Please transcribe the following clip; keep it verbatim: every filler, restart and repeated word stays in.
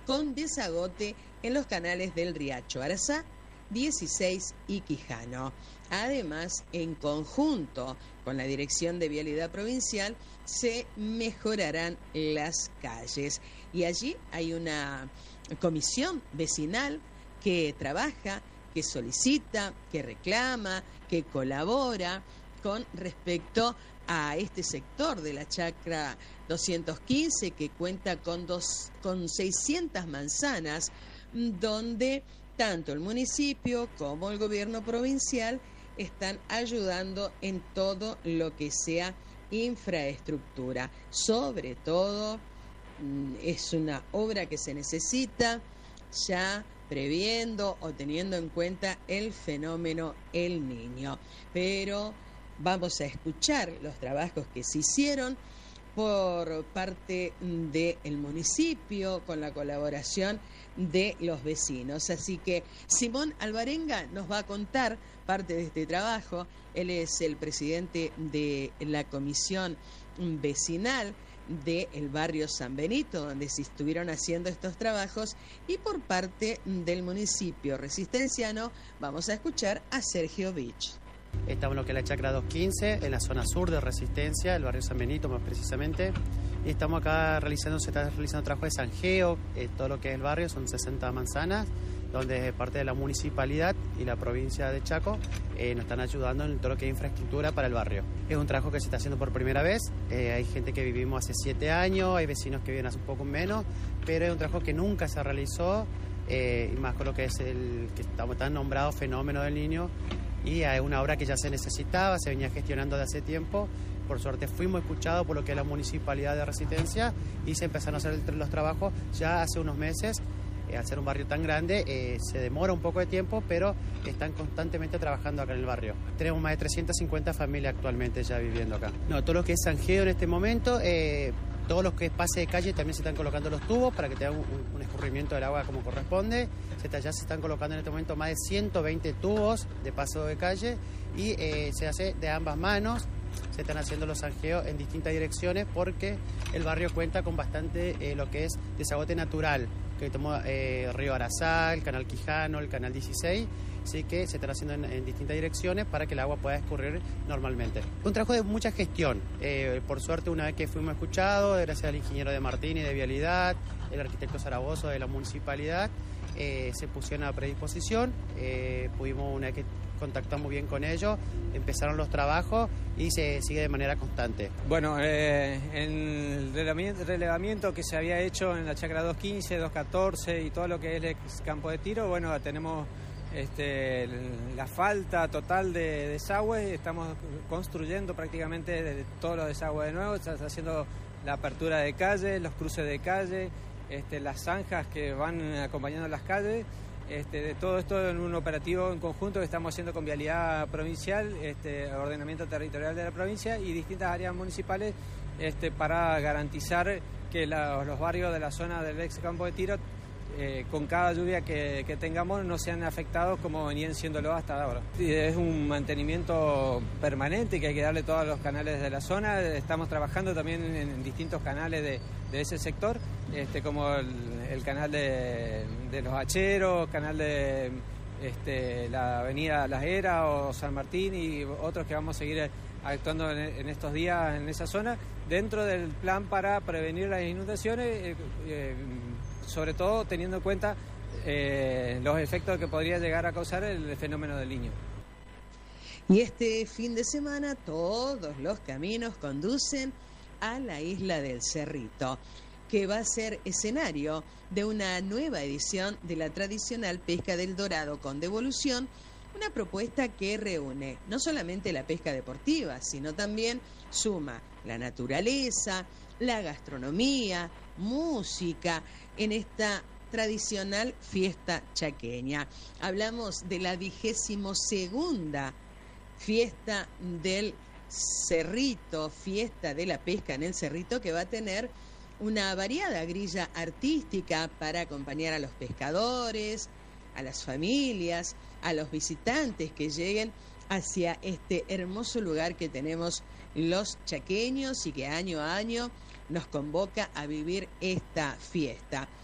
con desagote en los canales del Riacho Arazá, dieciséis y Quijano. Además, en conjunto con la Dirección de Vialidad Provincial, se mejorarán las calles. Y allí hay una comisión vecinal que trabaja, que solicita, que reclama, que colabora con respecto a este sector de la chacra doscientos quince, que cuenta con, dos, con seiscientas manzanas, donde tanto el municipio como el gobierno provincial están ayudando en todo lo que sea infraestructura. Sobre todo, es una obra que se necesita ya previendo o teniendo en cuenta el fenómeno El Niño. Pero vamos a escuchar los trabajos que se hicieron por parte del municipio con la colaboración de los vecinos. Así que Simón Alvarenga nos va a contar parte de este trabajo. Él es el presidente de la comisión vecinal del barrio San Benito, donde se estuvieron haciendo estos trabajos, y por parte del municipio resistenciano vamos a escuchar a Sergio Vich. Estamos en lo que es la chacra doscientos quince, en la zona sur de Resistencia, el barrio San Benito más precisamente. Y estamos acá realizando, se está realizando trabajo de zanjeo, eh, todo lo que es el barrio, son sesenta manzanas, donde parte de la municipalidad y la provincia de Chaco eh, nos están ayudando en todo lo que es infraestructura para el barrio. Es un trabajo que se está haciendo por primera vez, eh, hay gente que vivimos hace siete años, hay vecinos que viven hace un poco menos, pero es un trabajo que nunca se realizó, eh, y más con lo que es el que estamos tan nombrado fenómeno del Niño, y es una obra que ya se necesitaba, se venía gestionando de hace tiempo. Por suerte fuimos escuchados por lo que es la municipalidad de Resistencia y se empezaron a hacer los trabajos ya hace unos meses. Eh, al ser un barrio tan grande, eh, se demora un poco de tiempo, pero están constantemente trabajando acá en el barrio. Tenemos más de trescientas cincuenta familias actualmente ya viviendo acá. No, todo lo que es zanjeo en este momento, eh, todo lo que es pase de calle también se están colocando los tubos para que tenga un, un escurrimiento del agua como corresponde. Se está, ya se están colocando en este momento más de ciento veinte tubos de paso de calle y eh, se hace de ambas manos. Se están haciendo los zanjeos en distintas direcciones porque el barrio cuenta con bastante eh, lo que es desagote natural, que toma eh, Río Arazá, el canal Quijano, el canal dieciséis, así que se están haciendo en, en distintas direcciones para que el agua pueda escurrir normalmente. Un trabajo de mucha gestión, eh, por suerte una vez que fuimos escuchados, gracias al ingeniero de Martini de Vialidad, el arquitecto Zaragoza de la municipalidad, eh, se pusieron a predisposición, eh, pudimos una vez que contactamos bien con ellos, empezaron los trabajos y se sigue de manera constante. Bueno, eh, en el relevamiento que se había hecho en la chacra doscientos quince, doscientos catorce y todo lo que es el campo de tiro, bueno, tenemos este, la falta total de desagüe, estamos construyendo prácticamente de todos los desagües de nuevo, se está haciendo la apertura de calle, los cruces de calle, este, las zanjas que van acompañando las calles. Este, de todo esto en un operativo en conjunto que estamos haciendo con Vialidad Provincial, este, ordenamiento territorial de la provincia y distintas áreas municipales este, para garantizar que la, los barrios de la zona del ex campo de tiro, eh, con cada lluvia que, que tengamos, no sean afectados como venían siéndolo hasta ahora. Es un mantenimiento permanente que hay que darle a todos los canales de la zona. Estamos trabajando también en, en distintos canales de, de ese sector, este, como el, el canal de, de los Hacheros, canal de este, la avenida Las Heras o San Martín y otros que vamos a seguir actuando en, en estos días en esa zona, dentro del plan para prevenir las inundaciones, eh, eh, sobre todo teniendo en cuenta eh, los efectos que podría llegar a causar el fenómeno del Niño. Y este fin de semana todos los caminos conducen a la isla del Cerrito, que va a ser escenario de una nueva edición de la tradicional pesca del dorado con devolución, una propuesta que reúne no solamente la pesca deportiva, sino también suma la naturaleza, la gastronomía, música en esta tradicional fiesta chaqueña. Hablamos de la vigésimo segunda fiesta del Cerrito, fiesta de la pesca en el Cerrito, que va a tener una variada grilla artística para acompañar a los pescadores, a las familias, a los visitantes que lleguen hacia este hermoso lugar que tenemos los chaqueños y que año a año nos convoca a vivir esta fiesta.